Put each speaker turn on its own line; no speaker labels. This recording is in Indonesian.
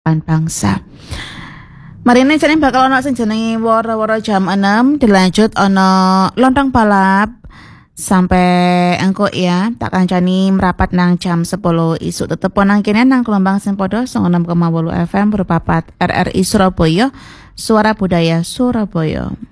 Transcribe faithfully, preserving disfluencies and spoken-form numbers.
bangsa. Marine jane bakal ana sing jenenge woro-woro jam enam, dilanjut ana lontong balap sampai engko ya, tak kancani merapat nang jam sepuluh isuk. Tetep nang kene nang gelombang sing padha enam koma wolu F M berpapat R R I Surabaya, Suara Budaya Surabaya.